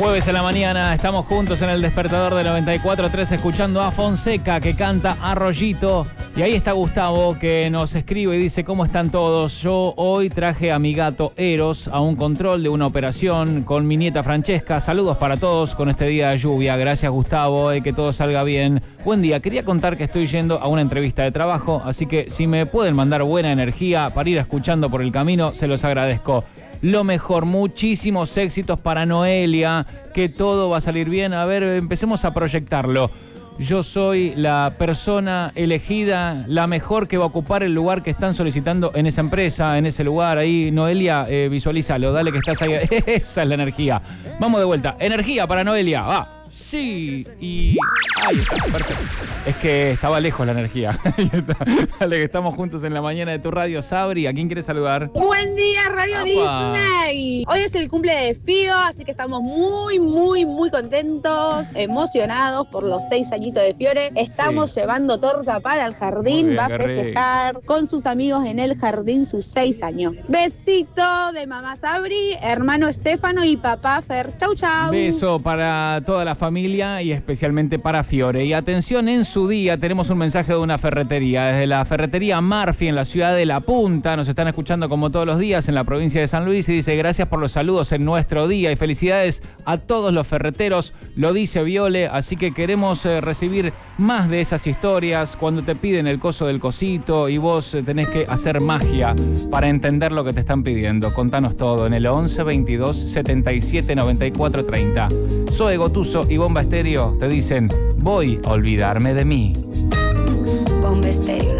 Jueves en la mañana, estamos juntos en el despertador de 94.3 escuchando a Fonseca que canta Arroyito. Y ahí está Gustavo que nos escribe y dice: ¿cómo están todos? Yo hoy traje a mi gato Eros a un control de una operación con mi nieta Francesca. Saludos para todos con este día de lluvia. Gracias Gustavo, que todo salga bien. Buen día, quería contar que estoy yendo a una entrevista de trabajo, así que si me pueden mandar buena energía para ir escuchando por el camino, se los agradezco. Lo mejor, muchísimos éxitos para Noelia, que todo va a salir bien. A ver, empecemos a proyectarlo. Yo soy la persona elegida, la mejor que va a ocupar el lugar que están solicitando en esa empresa, en ese lugar. Ahí, Noelia, visualízalo, dale que estás ahí. Esa es la energía. Vamos de vuelta. Energía para Noelia, va. Sí, y... ahí está, perfecto. Es que estaba lejos la energía. Ahí está. Dale, que estamos juntos en la mañana de tu radio. Sabri, ¿a quién quieres saludar? Buen día, Radio ¡Apa! Disney. Hoy es el cumple de Fío, así que estamos muy contentos, emocionados por los 6 añitos de Fiore. Estamos llevando torta para el jardín, Muy bien, va a qué rico. festejar con sus amigos en el jardín sus 6 años. Besito de mamá Sabri, hermano Estefano y papá Fer. Chau, chau. Beso para toda la familia y especialmente para Fiore. Y atención, en su día tenemos un mensaje de una ferretería. Desde la ferretería Murphy en la ciudad de La Punta. Nos están escuchando como todos los días en la provincia de San Luis y dice: gracias por los saludos en nuestro día y felicidades a todos los ferreteros. Lo dice Viole, así que queremos recibir más de esas historias cuando te piden el coso del cosito y vos tenés que hacer magia para entender lo que te están pidiendo. Contanos todo en el 11 22 77 94 30. Zoe Gotuso y Bomba Estéreo te dicen: voy a olvidarme de mí. Bomba Estéreo.